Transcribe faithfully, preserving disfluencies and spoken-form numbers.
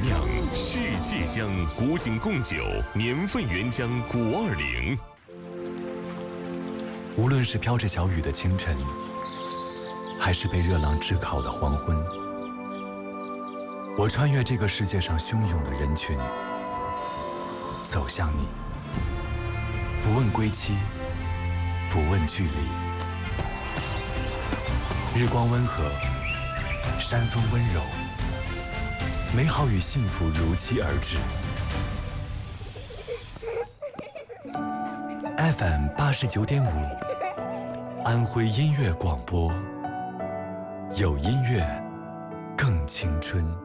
酿世界香古井贡酒年份原浆古二零。 无论是飘着小雨的清晨，还是被热浪炙烤的黄昏，我穿越这个世界上汹涌的人群，走向你，不问归期，不问距离。日光温和，山风温柔，美好与幸福如期而至。F M 八十九点五，安徽音乐广播，有音乐，更青春。